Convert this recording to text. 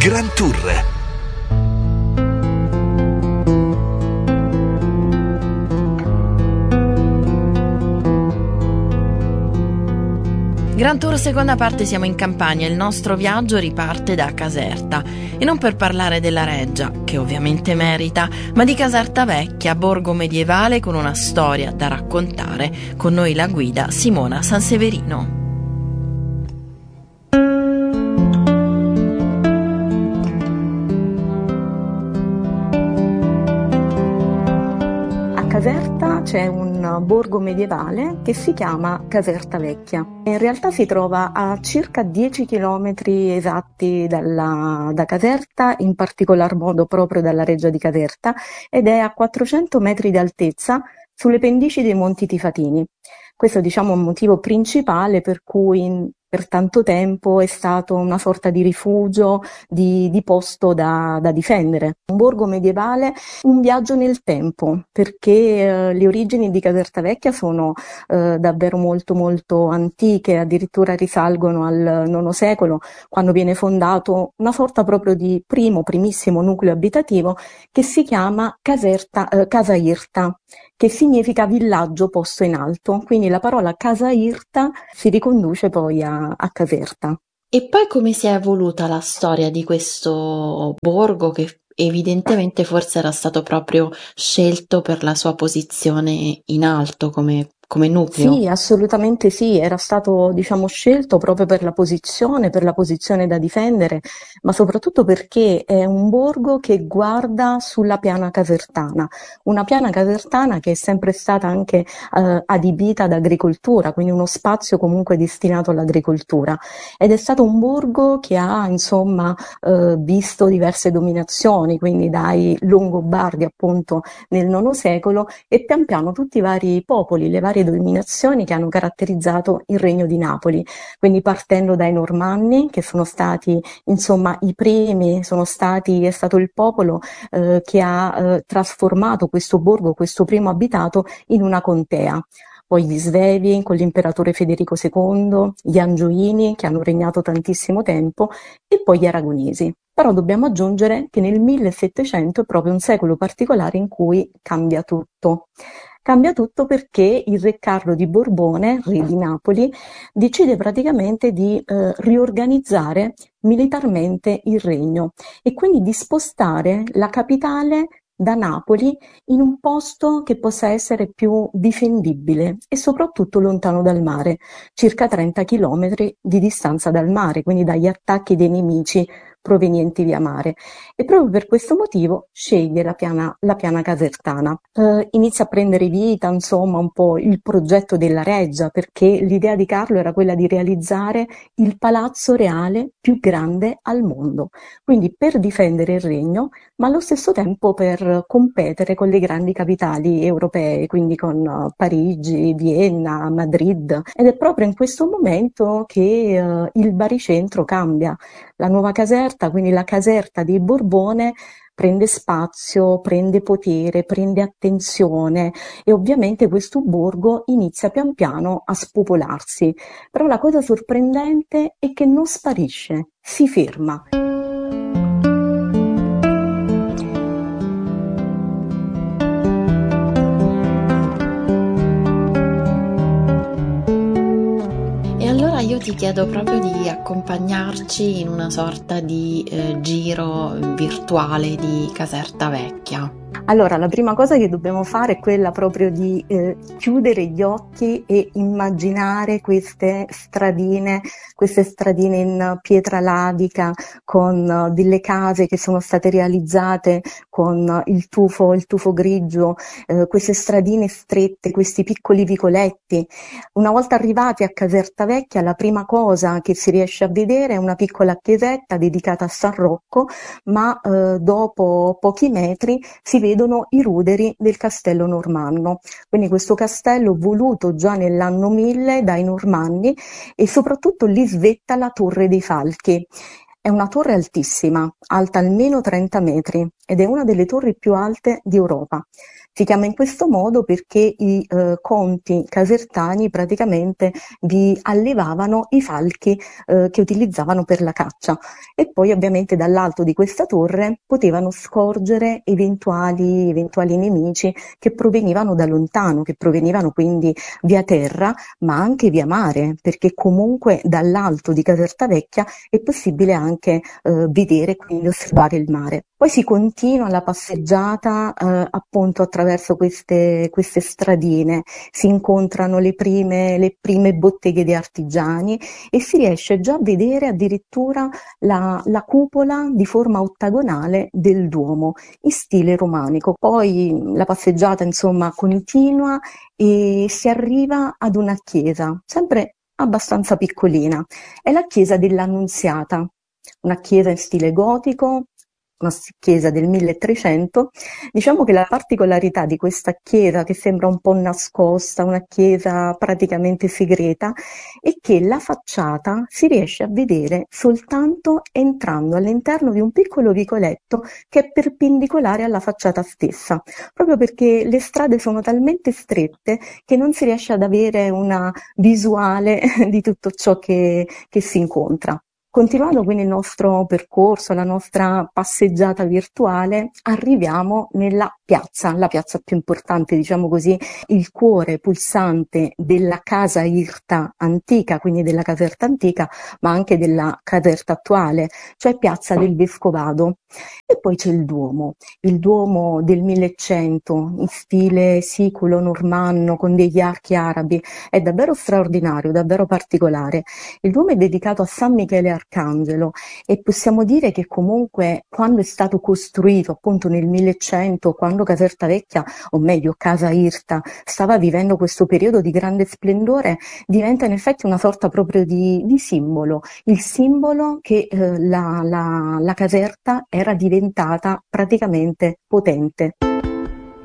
Grand Tour. Grand Tour seconda parte, siamo in Campania, il nostro viaggio riparte da Caserta e non per parlare della Reggia, che ovviamente merita, ma di Caserta Vecchia, borgo medievale con una storia da raccontare. Con noi la guida Simona Sanseverino. A Caserta c'è un borgo medievale che si chiama Caserta Vecchia. In realtà si trova a circa 10 chilometri esatti da Caserta, in particolar modo proprio dalla Reggia di Caserta, ed è a 400 metri di altezza sulle pendici dei Monti Tifatini. Questo è un motivo principale per cui per tanto tempo è stato una sorta di rifugio, di posto da difendere. Un borgo medievale, un viaggio nel tempo, perché le origini di Caserta Vecchia sono davvero molto molto antiche, addirittura risalgono al IX secolo, quando viene fondato una sorta proprio di primissimo nucleo abitativo che si chiama Casa Irta, che significa villaggio posto in alto, quindi la parola Casa Irta si riconduce poi a Caserta. E poi come si è evoluta la storia di questo borgo che evidentemente forse era stato proprio scelto per la sua posizione in alto come nucleo? Sì, assolutamente sì, era stato, scelto proprio per la posizione da difendere, ma soprattutto perché è un borgo che guarda sulla piana casertana, una piana casertana che è sempre stata anche adibita ad agricoltura, quindi uno spazio comunque destinato all'agricoltura. Ed è stato un borgo che ha, visto diverse dominazioni, quindi dai Longobardi appunto nel IX secolo e pian piano tutti i vari popoli, le varie dominazioni che hanno caratterizzato il Regno di Napoli, quindi partendo dai Normanni, che sono stati i primi, è stato il popolo che ha trasformato questo borgo, questo primo abitato, in una contea. Poi gli Svevi con l'imperatore Federico II, gli Angioini che hanno regnato tantissimo tempo e poi gli Aragonesi. Però dobbiamo aggiungere che nel 1700 è proprio un secolo particolare in cui cambia tutto. Cambia tutto perché il re Carlo di Borbone, re di Napoli, decide praticamente di riorganizzare militarmente il regno e quindi di spostare la capitale da Napoli in un posto che possa essere più difendibile e soprattutto lontano dal mare, circa 30 chilometri di distanza dal mare, quindi dagli attacchi dei nemici provenienti via mare. E proprio per questo motivo sceglie la piana casertana. Inizia a prendere vita, un po' il progetto della Reggia, perché l'idea di Carlo era quella di realizzare il palazzo reale più grande al mondo. Quindi per difendere il regno, ma allo stesso tempo per competere con le grandi capitali europee, quindi con Parigi, Vienna, Madrid. Ed è proprio in questo momento che il baricentro cambia. La nuova Caserta, quindi la Caserta di Borbone, prende spazio, prende potere, prende attenzione e ovviamente questo borgo inizia pian piano a spopolarsi. Però la cosa sorprendente è che non sparisce, si ferma. Io ti chiedo proprio di accompagnarci in una sorta di giro virtuale di Caserta Vecchia. Allora, la prima cosa che dobbiamo fare è quella proprio di chiudere gli occhi e immaginare queste stradine in pietra lavica con delle case che sono state realizzate con il tufo grigio, queste stradine strette, questi piccoli vicoletti. Una volta arrivati a Caserta Vecchia, la prima cosa che si riesce a vedere è una piccola chiesetta dedicata a San Rocco, ma dopo pochi metri si vedono i ruderi del castello normanno, quindi questo castello voluto già nell'anno 1000 dai Normanni e soprattutto lì svetta la Torre dei Falchi. È una torre altissima, alta almeno 30 metri ed è una delle torri più alte d'Europa. Si chiama in questo modo perché i conti casertani praticamente vi allevavano i falchi che utilizzavano per la caccia, e poi ovviamente dall'alto di questa torre potevano scorgere eventuali nemici che provenivano da lontano, che provenivano quindi via terra, ma anche via mare, perché comunque dall'alto di Caserta Vecchia è possibile anche vedere, quindi osservare il mare. Poi si continua la passeggiata appunto attraverso queste stradine, si incontrano le prime botteghe di artigiani e si riesce già a vedere addirittura la cupola di forma ottagonale del Duomo in stile romanico. Poi la passeggiata insomma continua e si arriva ad una chiesa, sempre abbastanza piccolina. È la chiesa dell'Annunziata, una chiesa in stile gotico, una chiesa del 1300. Diciamo che la particolarità di questa chiesa, che sembra un po' nascosta, una chiesa praticamente segreta, è che la facciata si riesce a vedere soltanto entrando all'interno di un piccolo vicoletto che è perpendicolare alla facciata stessa, proprio perché le strade sono talmente strette che non si riesce ad avere una visuale di tutto ciò che si incontra. Continuando quindi il nostro percorso, la nostra passeggiata virtuale, arriviamo nella piazza, la piazza più importante, diciamo così, il cuore pulsante della casa Irta antica, quindi della Caserta antica, ma anche della Caserta attuale, cioè piazza del Vescovado. E poi c'è il Duomo del 1100, in stile siculo-normanno, con degli archi arabi, è davvero straordinario, davvero particolare. Il Duomo è dedicato a San Michele Arcangelo e possiamo dire che comunque quando è stato costruito, appunto nel 1100, quando Caserta Vecchia, o meglio Casa Irta, stava vivendo questo periodo di grande splendore, diventa in effetti una sorta proprio di simbolo, il simbolo che la Caserta era diventata praticamente potente.